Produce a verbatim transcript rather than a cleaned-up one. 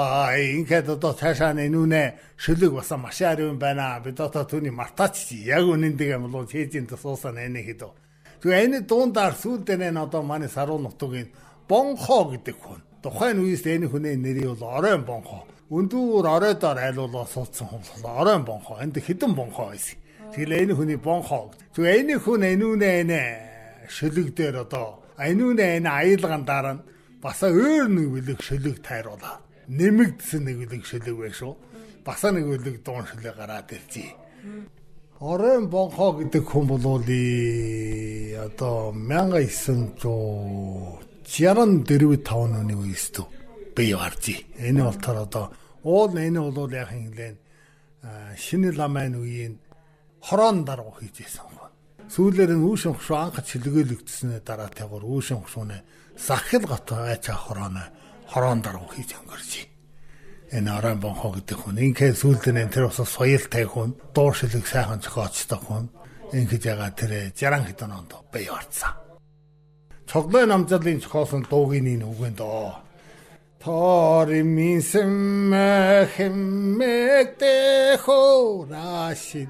Аа ингээд одоо цаашаа нүүнэ шүлэг басан маш ариун байна. Бид одоо түүний мартаач яг үнэндээ юм бол чэжинд суусаа нэ хэдөө. Тэгээ энэ дундаар сүүлдээ нэ одоо манай саруу нутгийн бонхоо гэдэг хүн. Тухайн үеэс энэ хүний нэрийг бол оройн бонхоо. Өндүүр оройдоор айлуулаа суудсан хүн бол оройн бонхоо. Энд хэдэн бонхоо байсан. Тэгэл энэ хүний бонхоо. Тэгээ энэ хүн энүүнэ энэ шүлэг дээр одоо энүүнэ энэ аялгандаар нь бас өөр нэг бүлэг шүлэг тайруулаа. Нэмэгдсэн нэг үлэг шүлэг байх шүү. Баса нэг үлэг дуун шүлэг гараад иржээ. Оройн бонхоо гэдэг хүн бол одоо мянга эсэнчүү дөрвөн таван оны үеэс дүү бий гарчээ. Энэ болтоор одоо уул энэ бол яг хэлэн шинэ ламын үеийн хорон дарга хийжсэн хүн. Сүүлээр нь үүшин хшуу анх чилгээлэгдснээр дараа тэгвэр үүшин хшуунэ сахил гот айчаа хорооно хорон дарга хийж өнгөрч. Энэ оройн бонхоо гэдэг хүн. Ингээд сүүлдээ энэ тэр бас соёлтой хүн, дуу шилэг сайхан зохиолчтой хүн. Ингээд ягаа тэр жаран хэдэн онд бий орцсон. Цоглоо намжлалын зохиолсон дуугийн энэ үгэнд доо. Тори минсэн мэхэмэгдэ хоорашид